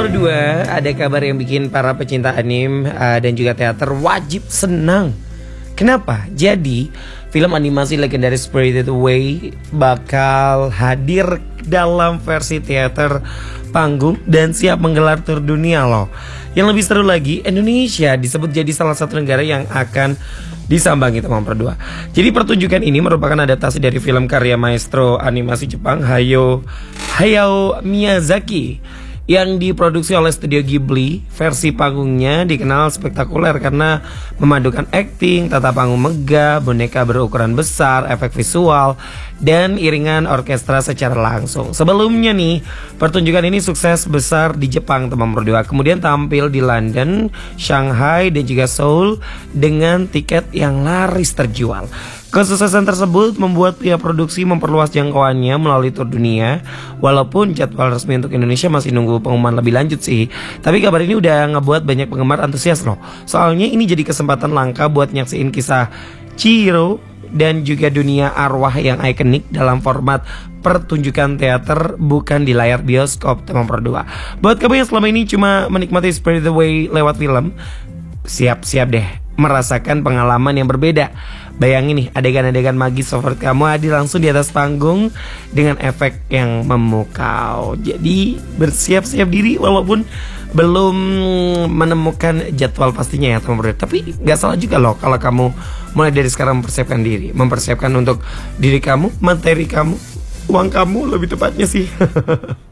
Pro 2, ada kabar yang bikin para pecinta anime dan juga teater wajib senang. Kenapa? Jadi, film animasi legendaris Spirited Away bakal hadir dalam versi teater panggung dan siap menggelar tur dunia loh. Yang lebih seru lagi, Indonesia disebut jadi salah satu negara yang akan disambangi teman Pro 2. Jadi pertunjukan ini merupakan adaptasi dari film karya maestro animasi Jepang Hayao Miyazaki yang diproduksi oleh Studio Ghibli. Versi panggungnya dikenal spektakuler karena memadukan akting, tata panggung megah, boneka berukuran besar, efek visual, dan iringan orkestra secara langsung. Sebelumnya nih, pertunjukan ini sukses besar di Jepang teman Pro 2. Kemudian tampil di London, Shanghai, dan juga Seoul dengan tiket yang laris terjual. Kesuksesan tersebut membuat pihak produksi memperluas jangkauannya melalui tur dunia. Walaupun jadwal resmi untuk Indonesia masih nunggu pengumuman lebih lanjut sih. Tapi kabar ini udah ngebuat banyak penggemar antusias loh. Soalnya ini jadi kesempatan langka buat nyaksiin kisah Chihiro dan juga dunia arwah yang ikonik dalam format pertunjukan teater, bukan di layar bioskop teman Pro 2. Buat kamu yang selama ini cuma menikmati Spirited Away lewat film, siap-siap deh merasakan pengalaman yang berbeda. Bayangin nih, adegan-adegan magis favorit kamu hadir langsung di atas panggung dengan efek yang memukau. Jadi bersiap-siap diri walaupun belum menemukan jadwal pastinya ya teman-teman. Tapi gak salah juga loh kalau kamu mulai dari sekarang mempersiapkan diri, mempersiapkan untuk diri kamu, materi kamu, uang kamu lebih tepatnya sih.